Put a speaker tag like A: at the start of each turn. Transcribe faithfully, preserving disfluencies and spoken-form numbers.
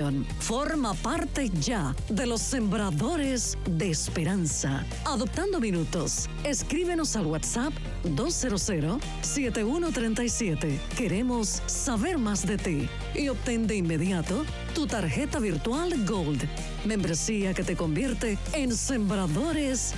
A: Foundation. Forma parte ya de los Sembradores de Esperanza. Adoptando Minutos. Escríbenos al WhatsApp dos cero cero, siete uno tres siete. Queremos saber más de ti y obtén de inmediato tu tarjeta virtual Gold. Membresía que te convierte en Sembradores